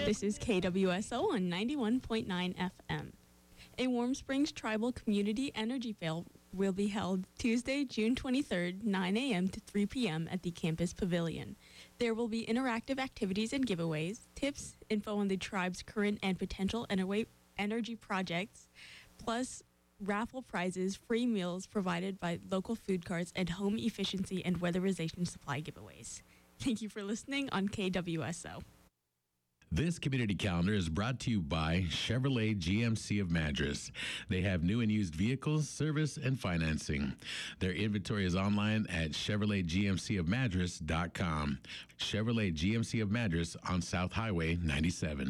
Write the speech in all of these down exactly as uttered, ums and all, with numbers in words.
This is K W S O on ninety-one point nine F M. A Warm Springs Tribal Community Energy Fair will be held Tuesday, June twenty-third, nine a.m. to three p.m. at the campus pavilion. There will be interactive activities and giveaways, tips, info on the tribe's current and potential energy projects, plus raffle prizes, free meals provided by local food carts, and home efficiency and weatherization supply giveaways. Thank you for listening on K W S O. This community calendar is brought to you by Chevrolet G M C of Madras. They have new and used vehicles, service, and financing. Their inventory is online at Chevrolet G M C of Madras dot com. Chevrolet G M C of Madras on South Highway ninety-seven.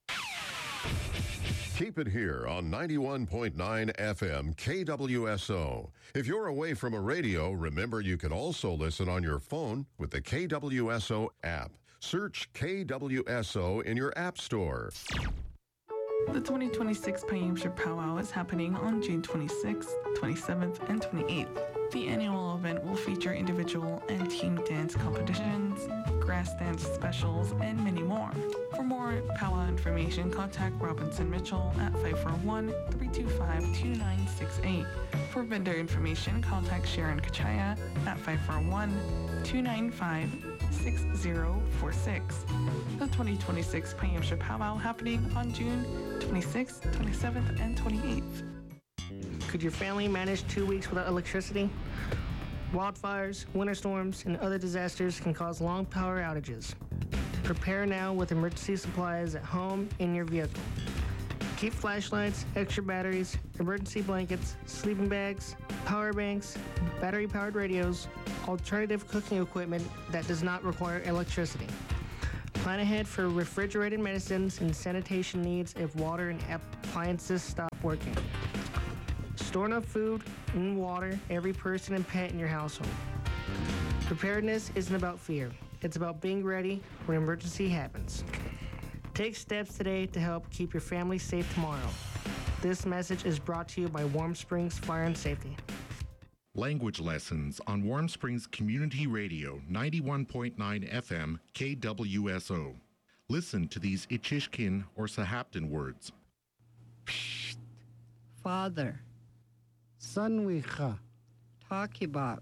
Keep it here on ninety-one point nine F M K W S O. If you're away from a radio, remember you can also listen on your phone with the K W S O app. Search K W S O in your app store. The twenty twenty-six Pine Hampshire Powwow is happening on June twenty-sixth, twenty-seventh, and twenty-eighth. The annual event will feature individual and team dance competitions, grass dance specials, and many more. For more powwow information, contact Robinson Mitchell at five four one, three two five, two nine six eight. For vendor information, contact Sharon Kachaya at five four one, two nine five, six zero four six. The twenty twenty-six Pine Hampshire Powwow happening on June twenty-sixth, twenty-seventh, and twenty-eighth. Could your family manage two weeks without electricity? Wildfires, winter storms, and other disasters can cause long power outages. Prepare now with emergency supplies at home in your vehicle. Keep flashlights, extra batteries, emergency blankets, sleeping bags, power banks, battery-powered radios, alternative cooking equipment that does not require electricity. Plan ahead for refrigerated medicines and sanitation needs if water and appliances stop working. Store enough food and water every person and pet in your household. Preparedness isn't about fear. It's about being ready when an emergency happens. Take steps today to help keep your family safe tomorrow. This message is brought to you by Warm Springs Fire and Safety. Language lessons on Warm Springs Community Radio, ninety-one point nine F M K W S O. Listen to these Ichishkin or Sahaptin words. Psht. Father. Sanwicha. Talk about.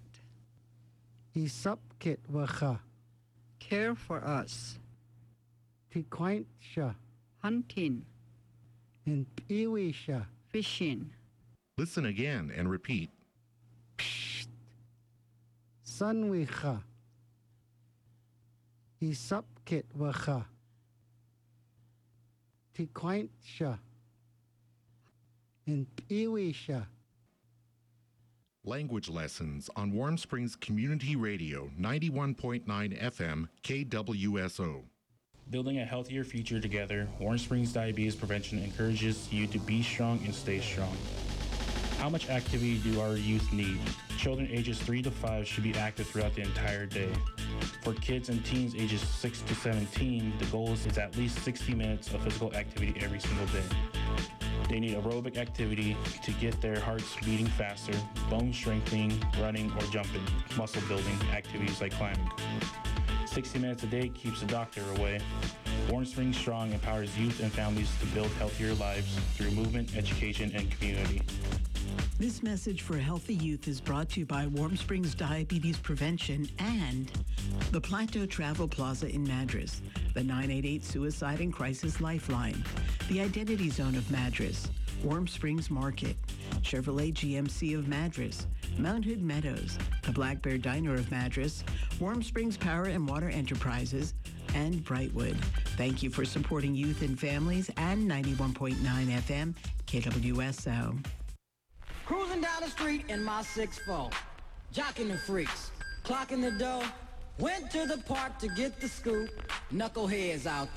Isapkit wacha. Care for us. Tikwaintsha. Hunting. And piwisha. Fishing. Listen again and repeat. Psht. Sanwicha. Isapkit wacha. Tikwaintsha. And piwisha. Language lessons on Warm Springs Community Radio, ninety-one point nine F M K W S O. Building a healthier future together, Warm Springs Diabetes Prevention encourages you to be strong and stay strong. How much activity do our youth need? Children ages three to five should be active throughout the entire day. For kids and teens ages six to seventeen, the goal is at least sixty minutes of physical activity every single day. They need aerobic activity to get their hearts beating faster, bone strengthening, running, or jumping, muscle building activities like climbing. sixty minutes a day keeps the doctor away. Warm Springs Strong empowers youth and families to build healthier lives through movement, education, and community. This message for healthy youth is brought to you by Warm Springs Diabetes Prevention and the Plateau Travel Plaza in Madras, the nine eight eight Suicide and Crisis Lifeline, the Identity Zone of Madras, Warm Springs Market, Chevrolet G M C of Madras, Mount Hood Meadows, the Black Bear Diner of Madras, Warm Springs Power and Water Enterprises, and Brightwood. Thank you for supporting youth and families and ninety-one point nine F M K W S O. Cruising down the street in my six four, jocking the freaks, clocking the dough, went to the park to get the scoop, knuckleheads out